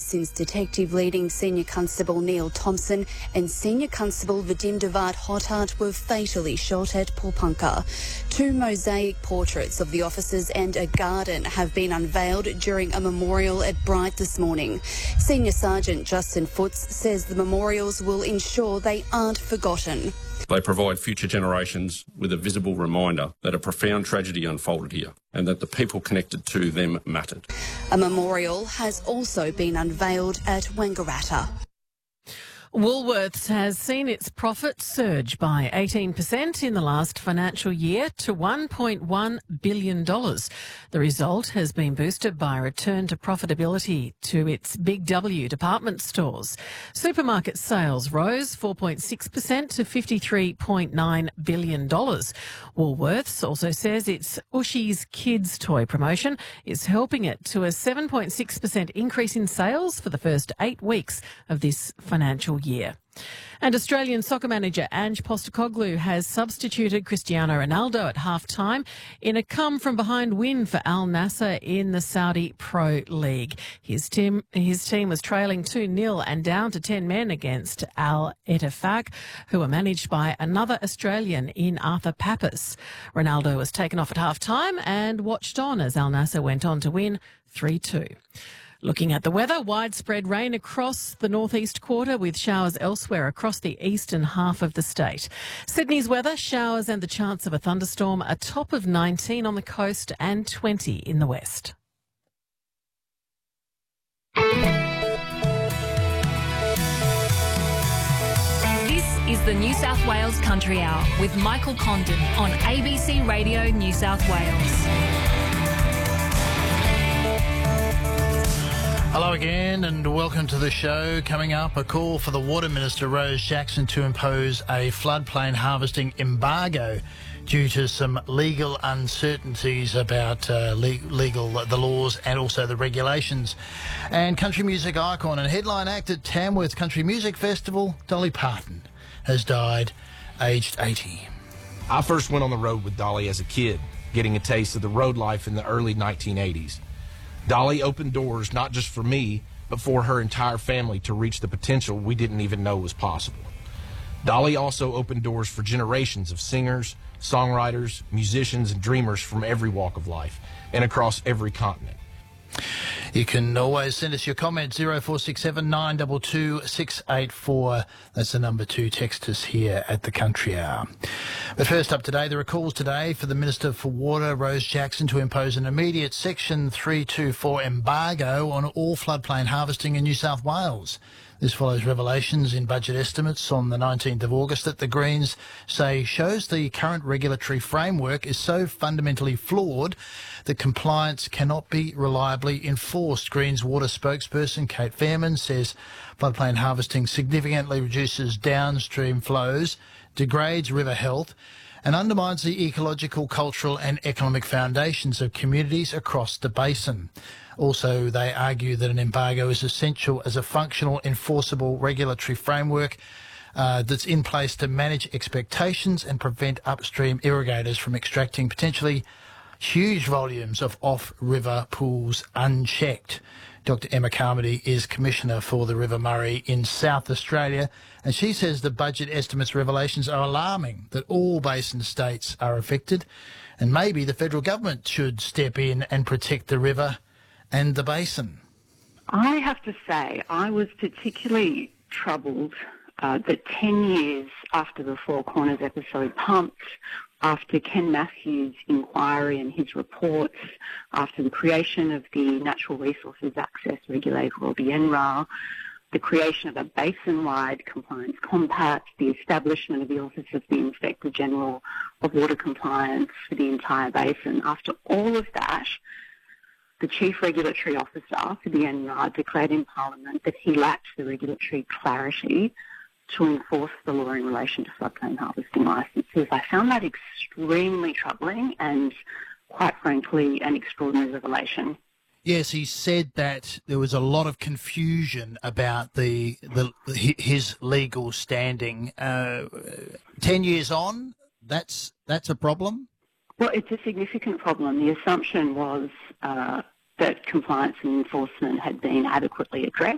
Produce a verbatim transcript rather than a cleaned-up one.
since Detective Leading Senior Constable Neil Thompson and Senior Constable Vadim Devat Hothart were fatally shot at Pulpunka. Two mosaic portraits of the officers and a garden have been unveiled during a memorial at Bright this morning. Senior Sergeant Justin Foots says the memorials will ensure they aren't forgotten. They provide future generations with a visible reminder that a profound tragedy unfolded here and that the people connected to them mattered. A memorial has also been unveiled at Wangaratta. Woolworths has seen its profit surge by eighteen percent in the last financial year to one point one billion dollars. The result has been boosted by a return to profitability to its Big W department stores. Supermarket sales rose four point six percent to fifty-three point nine billion dollars. Woolworths also says its Ushies Kids toy promotion is helping it to a seven point six percent increase in sales for the first eight weeks of this financial year. year. And Australian soccer manager Ange Postecoglou has substituted Cristiano Ronaldo at half-time in a come-from-behind win for Al Nassr in the Saudi Pro League. His team, his team was trailing two nil and down to ten men against Al Ettifaq, who were managed by another Australian in Arthur Pappas. Ronaldo was taken off at half-time and watched on as Al Nassr went on to win three two. Looking at the weather, widespread rain across the northeast quarter with showers elsewhere across the eastern half of the state. Sydney's weather, showers and the chance of a thunderstorm, a top of nineteen on the coast and twenty in the west. This is the New South Wales Country Hour with Michael Condon on A B C Radio New South Wales. Hello again and welcome to the show. Coming up, a call for the Water Minister Rose Jackson to impose a floodplain harvesting embargo due to some legal uncertainties about uh, le- legal the laws and also the regulations. And country music icon and headline act at Tamworth Country Music Festival, Dolly Parton, has died aged eighty. I first went on the road with Dolly as a kid, getting a taste of the road life in the early nineteen eighties. Dolly opened doors not just for me, but for her entire family to reach the potential we didn't even know was possible. Dolly also opened doors for generations of singers, songwriters, musicians, and dreamers from every walk of life and across every continent. You can always send us your comments, zero four six seven nine two two six eight four. That's the number to text us here at the Country Hour. But first up today, there are calls today for the Minister for Water, Rose Jackson, to impose an immediate Section three twenty-four embargo on all floodplain harvesting in New South Wales. This follows revelations in budget estimates on the nineteenth of August that the Greens say shows the current regulatory framework is so fundamentally flawed that compliance cannot be reliably enforced. Greens water spokesperson Kate Fairman says floodplain harvesting significantly reduces downstream flows, degrades river health, and undermines the ecological, cultural and economic foundations of communities across the basin. Also, they argue that an embargo is essential as a functional, enforceable regulatory framework uh, that's in place to manage expectations and prevent upstream irrigators from extracting potentially huge volumes of off-river pools unchecked. Doctor Emma Carmody is Commissioner for the River Murray in South Australia, and she says the budget estimates revelations are alarming, that all basin states are affected, and maybe the federal government should step in and protect the river and the basin. I have to say, I was particularly troubled uh, that ten years after the Four Corners episode pumped, after Ken Matthews' inquiry and his reports, after the creation of the Natural Resources Access Regulator, or the N R A, the creation of a basin-wide compliance compact, the establishment of the Office of the Inspector General of Water Compliance for the entire basin, after all of that, the Chief Regulatory Officer for the N R A declared in Parliament that he lacked the regulatory clarity to enforce the law in relation to floodplain harvesting licences. I found that extremely troubling and, quite frankly, an extraordinary revelation. Yes, he said that there was a lot of confusion about the, the his legal standing. Uh, ten years on, that's that's a problem? Well, it's a significant problem. The assumption was uh, that compliance and enforcement had been adequately addressed.